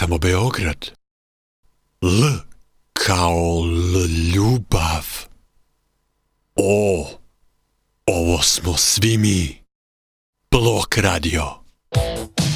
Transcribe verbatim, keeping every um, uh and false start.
samo Beograd. L kao l ljubav. O, ovo smo svi mi. Blok radio.